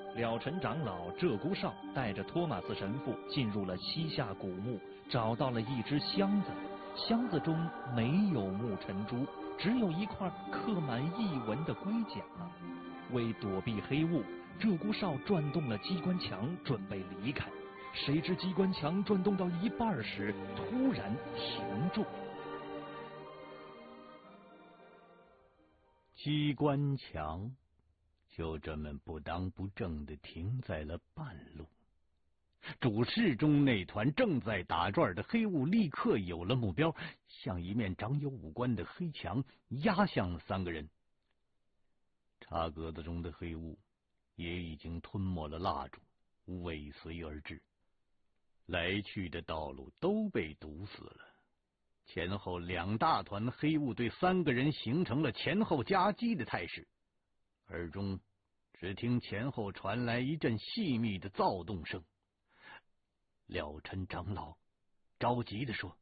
了尘长老鹧鸪哨带着托马斯神父进入了西夏古墓，找到了一只箱子，箱子中没有木尘珠，只有一块刻满异纹的龟甲。为躲避黑雾，鹧鸪哨转动了机关墙，准备离开。谁知机关墙转动到一半时，突然停住。 机关墙就这么不当不正地停在了半路。主室中那团正在打转的黑雾立刻有了目标，像一面长有五官的黑墙压向了三个人。茶格子中的黑雾也已经吞没了蜡烛，尾随而至，来去的道路都被堵死了。前后两大团黑雾对三个人形成了前后夹击的态势，耳中只听前后传来一阵细密的躁动声。了尘长老着急地说：“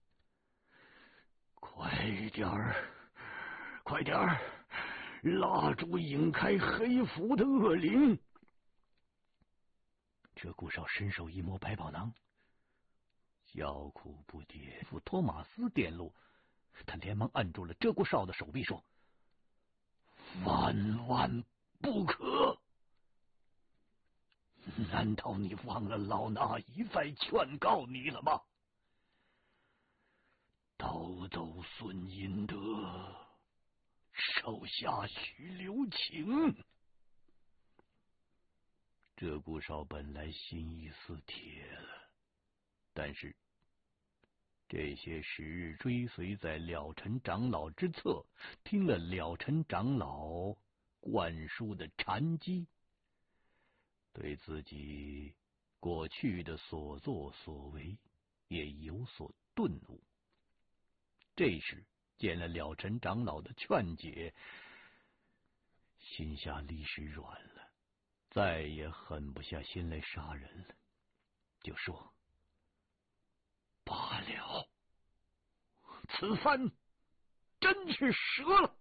快点儿，快点儿，蜡烛引开黑符的恶灵！”鹧鸪哨伸手一摸百宝囊，叫苦不迭，扶托马斯电路。他连忙按住了鹧鸪哨的手臂，说：“万万不可！难道你忘了老衲一再劝告你了吗？抖抖孙阴德，手下须留情。”鹧鸪哨本来心意似铁了，但是这些时日追随在了尘长老之侧，听了了尘长老灌输的禅机，对自己过去的所作所为也有所顿悟。这时见了了尘长老的劝解，心下立时软了，再也狠不下心来杀人了，就说：“罢了，此番真是折了。”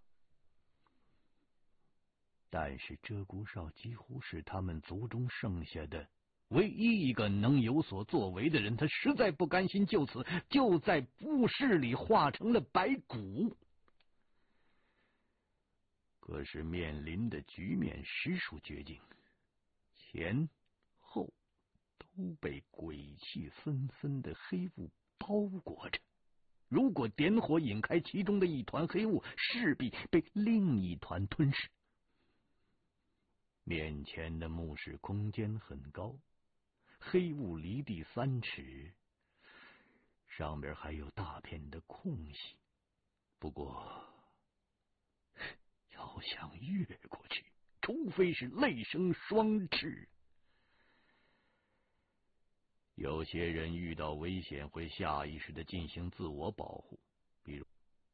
但是鹧鸪哨几乎是他们族中剩下的唯一一个能有所作为的人，他实在不甘心就此就在墓室里化成了白骨。可是面临的局面实属绝境，前后都被鬼气森森的黑雾包裹着，如果点火引开其中的一团黑雾，势必被另一团吞噬。面前的墓室空间很高，黑雾离地3尺，上边还有大片的空隙，不过要想越过去，除非是泪生双翅。有些人遇到危险会下意识的进行自我保护，